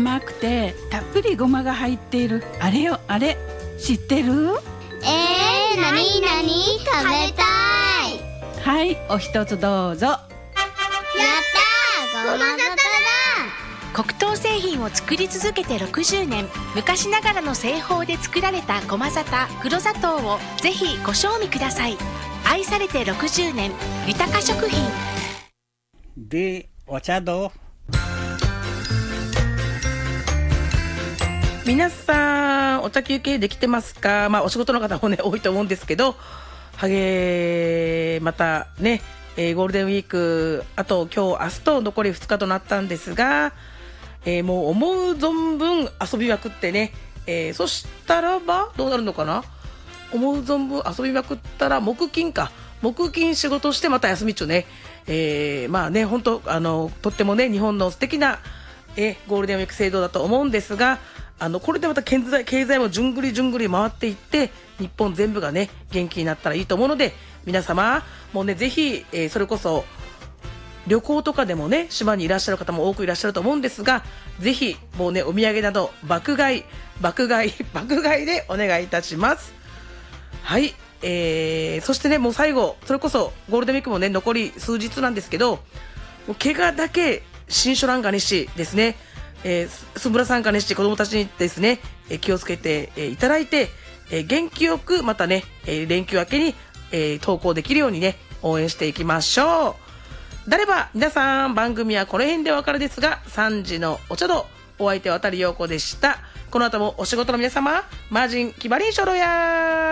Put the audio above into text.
甘くてたっぷりごまが入っているあれよあれ、知ってる？ なになに食べたい。 はい、お一つどうぞ。 やったー、ごまさただ。 黒糖製品を作り続けて60年、昔ながらの製法で作られたごま砂糖、黒砂糖をぜひご賞味ください。愛されて60年、豊か食品で、お茶どう？皆さんお茶休憩できてますか？お仕事の方もね多いと思うんですけど、またね、ゴールデンウィークあと今日明日と残り2日となったんですが、もう思う存分遊びまくってね、そしたらばどうなるのかな。思う存分遊びまくったら木金仕事してまた休み中ね、本当とってもね日本の素敵な、ゴールデンウィーク制度だと思うんですが、これでまた経済もじゅんぐり回っていって日本全部がね元気になったらいいと思うので、皆様もうねぜひ、それこそ旅行とかでもね島にいらっしゃる方も多くいらっしゃると思うんですが、ぜひもうねお土産など爆買いでお願いいたします。はい、そしてねもう最後、それこそゴールデンウィークもね残り数日なんですけど、もう怪我だけ新書欄が西ですね、スムラさんが西子どもたちにですね、気をつけて、いただいて、元気よくまたね、連休明けに、投稿できるようにね応援していきましょう。であれば皆さん、番組はこの辺でお別れですが、3時のお茶道、お相手は渡陽子でした。この後もお仕事の皆様、マージンキバリンショロやー。